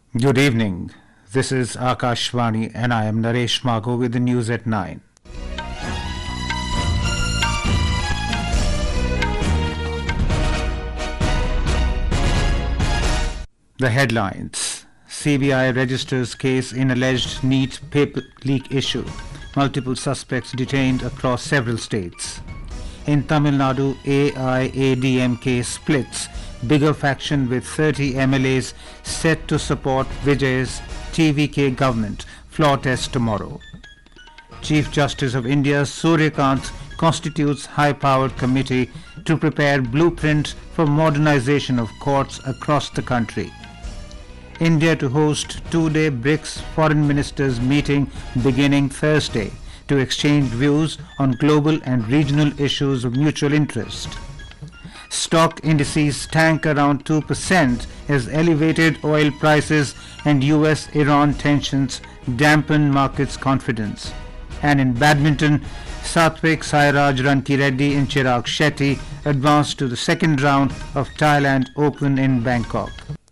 Good evening. This is Akashvani and I am Naresh Mago with the news at 9. The headlines. CBI registers case in alleged NEET paper leak issue. Multiple suspects detained across several states. In Tamil Nadu, AIADMK splits. Bigger faction with 30 MLAs set to support Vijay's TVK government. Floor test tomorrow. Chief Justice of India Suryakant constitutes high-powered committee to prepare blueprint for modernization of courts across the country. India to host two-day BRICS foreign ministers meeting beginning Thursday to exchange views on global and regional issues of mutual interest. Stock indices tank around 2% as elevated oil prices and US-Iran tensions dampen markets' confidence. And in badminton, Satvik Sairaj Rankireddy and Chirag Shetty advanced to the second round of Thailand Open in Bangkok.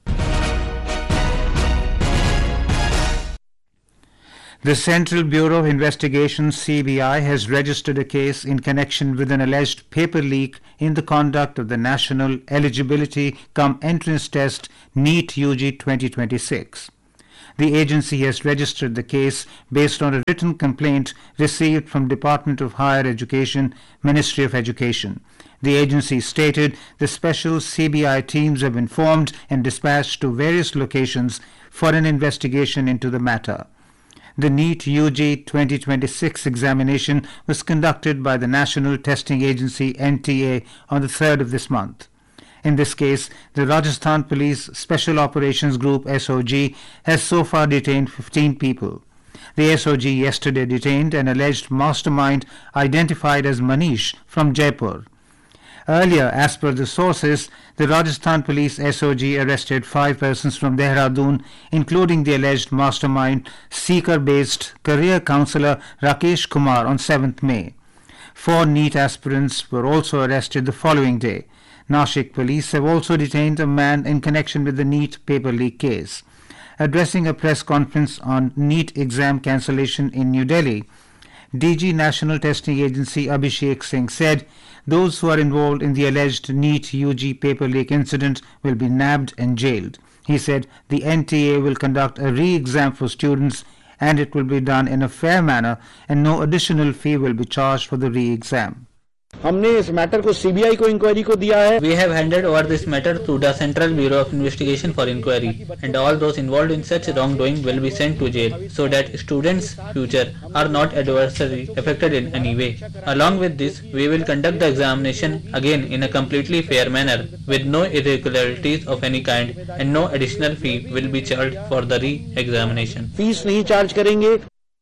The Central Bureau of Investigation (CBI) has registered a case in connection with an alleged paper leak in the conduct of the National Eligibility cum Entrance Test NEET UG 2026. The agency has registered the case based on a written complaint received from Department of Higher Education, Ministry of Education. The agency stated the special CBI teams have been formed and dispatched to various locations for an investigation into the matter. The NEET UG 2026 examination was conducted by the National Testing Agency NTA on the 3rd of this month. In this case, the Rajasthan Police Special Operations Group SOG has so far detained 15 people. The SOG yesterday detained an alleged mastermind identified as Manish from Jaipur. Earlier, as per the sources, the Rajasthan Police SOG arrested 5 persons from Dehradun, including the alleged mastermind, Seeker-based career counsellor Rakesh Kumar on 7th May. 4 NEET aspirants were also arrested the following day. Nashik police have also detained a man in connection with the NEET paper leak case. Addressing a press conference on NEET exam cancellation in New Delhi, DG National Testing Agency Abhishek Singh said those who are involved in the alleged NEET UG paper leak incident will be nabbed and jailed. He said the NTA will conduct a re-exam for students and it will be done in a fair manner and no additional fee will be charged for the re-exam. हमने इस matter को CBI को inquiry को दिया है. We have handed over this matter to the Central Bureau of Investigation for inquiry, and all those involved in such wrongdoing will be sent to jail, so that students' future are not adversely affected in any way. Along with this, we will conduct the examination again in a completely fair manner, with no irregularities of any kind, and no additional fee will be charged for the re-examination. Fees नहीं charge करेंगे.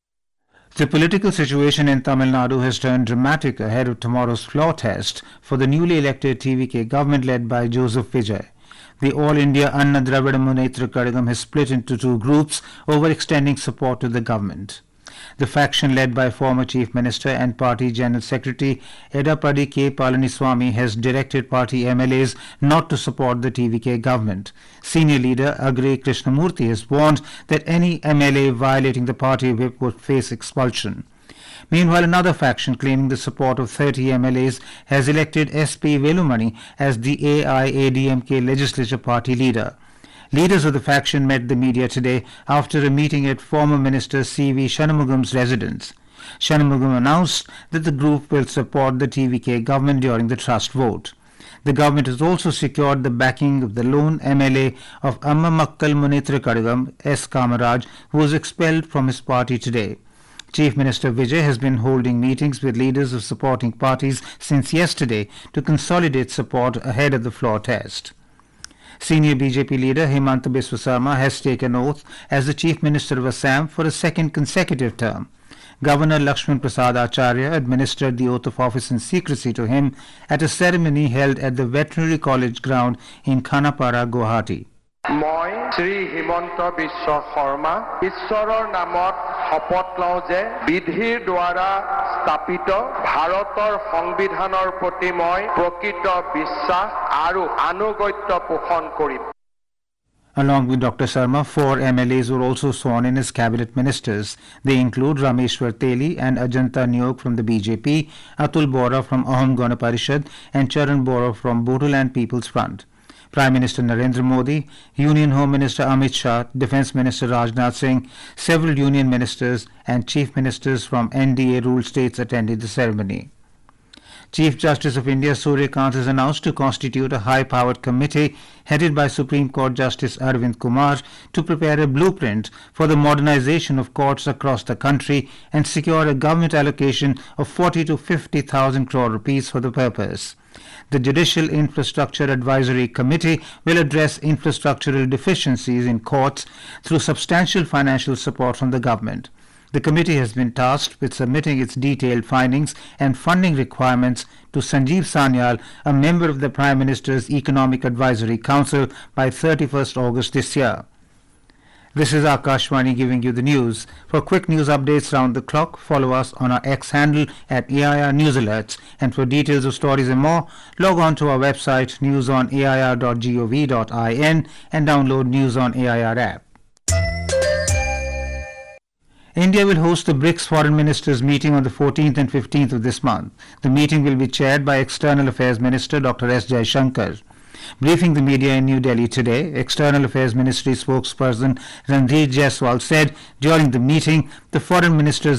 The political situation in Tamil Nadu has turned dramatic ahead of tomorrow's floor test for the newly elected TVK government led by Joseph Vijay. The All India Anna Dravida Munnetra Kazhagam has split into 2 groups over extending support to the government. The faction led by former Chief Minister and Party General Secretary Edapadi K. Palaniswamy has directed party MLAs not to support the TVK government. Senior leader Agre Krishnamurthy has warned that any MLA violating the party whip would face expulsion. Meanwhile, another faction claiming the support of 30 MLAs has elected SP Velumani as the AIADMK legislature party leader. Leaders of the faction met the media today after a meeting at former Minister C.V. Shanmugam's residence. Shanmugam announced that the group will support the TVK government during the trust vote. The government has also secured the backing of the lone MLA of Amma Makkal Munnetra Kazhagam, S. Kamaraj, who was expelled from his party today. Chief Minister Vijay has been holding meetings with leaders of supporting parties since yesterday to consolidate support ahead of the floor test. Senior BJP leader Himanta Biswa Sarma has taken oath as the Chief Minister of Assam for a second consecutive term. Governor Lakshman Prasad Acharya administered the oath of office in secrecy to him at a ceremony held at the Veterinary College ground in Khanapara, Guwahati. মই শ্ৰী হিমন্ত বিশ্ব শৰ্মা ঈশ্বৰৰ নামত শপত লওঁ যে বিধিৰ দ্বাৰা স্থাপিত ভাৰতৰ সংবিধানৰ প্ৰতি মই প্ৰকৃত বিশ্বাস আৰু আনুগত্য পোষণ কৰিম. Along with Dr. Sarma, 4 MLAs were also sworn in as cabinet ministers. They include Rameshwar Teli and Ajanta Nyog from the BJP, Atul Bora from Ahom Gana Parishad and Charan Bora from Bodoland People's Front. Prime Minister Narendra Modi, Union Home Minister Amit Shah, Defence Minister Rajnath Singh, several union ministers and chief ministers from NDA-ruled states attended the ceremony. Chief Justice of India Surya Kant has announced to constitute a high-powered committee headed by Supreme Court Justice Arvind Kumar to prepare a blueprint for the modernization of courts across the country and secure a government allocation of 40 to 50,000 crore rupees for the purpose. The Judicial Infrastructure Advisory Committee will address infrastructural deficiencies in courts through substantial financial support from the government. The committee has been tasked with submitting its detailed findings and funding requirements to Sanjeev Sanyal, a member of the Prime Minister's Economic Advisory Council, by 31st August this year. This is Akashwani giving you the news. For quick news updates round the clock, follow us on our X handle at AIR News Alerts. And for details of stories and more, log on to our website newsonair.gov.in and download News on AIR app. India will host the BRICS Foreign Ministers meeting on the 14th and 15th of this month. The meeting will be chaired by External Affairs Minister Dr. S. Jaishankar. Briefing the media in New Delhi today, External Affairs Ministry spokesperson Randhir Jaiswal said during the meeting the foreign ministers